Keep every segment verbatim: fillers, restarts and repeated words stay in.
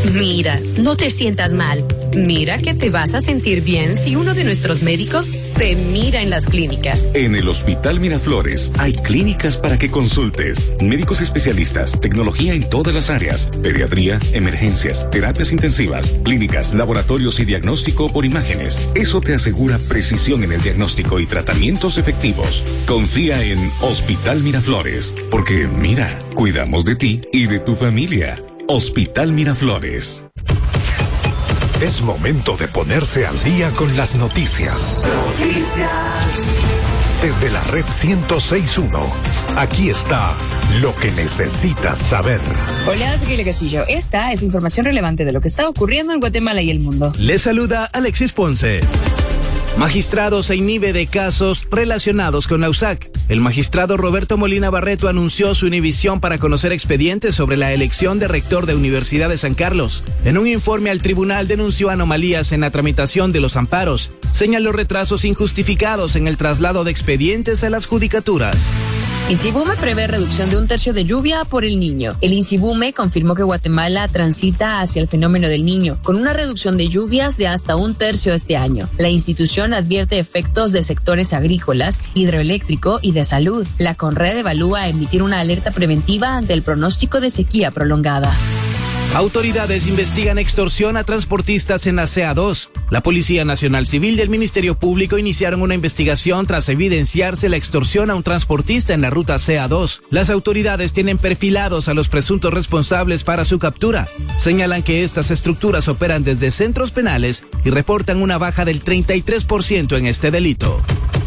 Mira, no te sientas mal. Mira que te vas a sentir bien si uno de nuestros médicos te mira en las clínicas. En el Hospital Miraflores hay clínicas para que consultes. Médicos especialistas, tecnología en todas las áreas, pediatría, emergencias, terapias intensivas, clínicas, laboratorios y diagnóstico por imágenes. Eso te asegura precisión en el diagnóstico y tratamientos efectivos. Confía en Hospital Miraflores, porque mira, cuidamos de ti y de tu familia. Hospital Miraflores. Es momento de ponerse al día con las noticias. Noticias. Desde la red ciento seis punto uno, aquí está lo que necesitas saber. Hola, soy Kile Castillo. Esta es información relevante de lo que está ocurriendo en Guatemala y el mundo. Les saluda Alexis Ponce. Magistrado se inhibe de casos relacionados con la U S A C. El magistrado Roberto Molina Barreto anunció su inhibición para conocer expedientes sobre la elección de rector de Universidad de San Carlos. En un informe al tribunal denunció anomalías en la tramitación de los amparos. Señaló retrasos injustificados en el traslado de expedientes a las judicaturas. INSIBUME prevé reducción de un tercio de lluvia por el Niño. El INSIBUME confirmó que Guatemala transita hacia el fenómeno del Niño, con una reducción de lluvias de hasta un tercio este año. La institución advierte efectos de sectores agrícolas, hidroeléctrico y de salud. La CONRED evalúa emitir una alerta preventiva ante el pronóstico de sequía prolongada. Autoridades investigan extorsión a transportistas en la C A dos. La Policía Nacional Civil y el Ministerio Público iniciaron una investigación tras evidenciarse la extorsión a un transportista en la ruta C A dos. Las autoridades tienen perfilados a los presuntos responsables para su captura. Señalan que estas estructuras operan desde centros penales y reportan una baja del treinta y tres por ciento en este delito.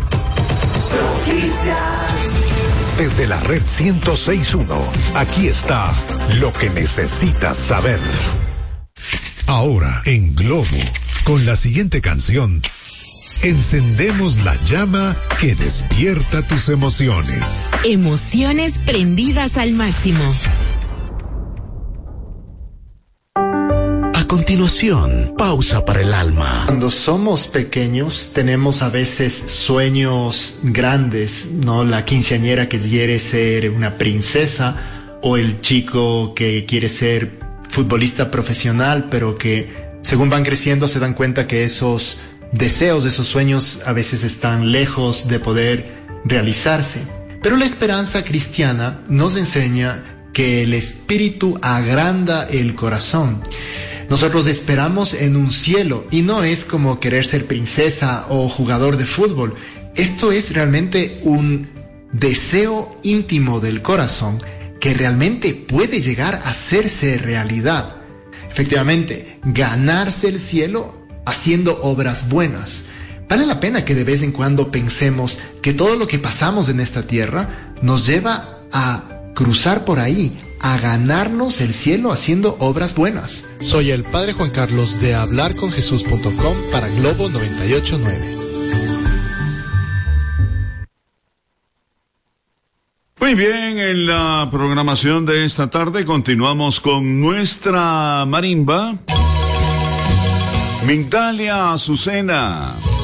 Desde la red ciento seis punto uno, aquí está lo que necesitas saber. Ahora en Globo, con la siguiente canción, encendemos la llama que despierta tus emociones. Emociones prendidas al máximo. A continuación, pausa para el alma. Cuando somos pequeños tenemos a veces sueños grandes, ¿no? La quinceañera que quiere ser una princesa o el chico que quiere ser futbolista profesional, pero que según van creciendo se dan cuenta que esos deseos, esos sueños a veces están lejos de poder realizarse. Pero la esperanza cristiana nos enseña que el espíritu agranda el corazón. Nosotros esperamos en un cielo y no es como querer ser princesa o jugador de fútbol. Esto es realmente un deseo íntimo del corazón que realmente puede llegar a hacerse realidad. Efectivamente, ganarse el cielo haciendo obras buenas. Vale la pena que de vez en cuando pensemos que todo lo que pasamos en esta tierra nos lleva a cruzar por ahí, a ganarnos el cielo haciendo obras buenas. Soy el Padre Juan Carlos de hablar con jesús punto com para Globo noventa y ocho punto nueve. Muy bien, en la programación de esta tarde continuamos con nuestra marimba. Migdalia Azucena.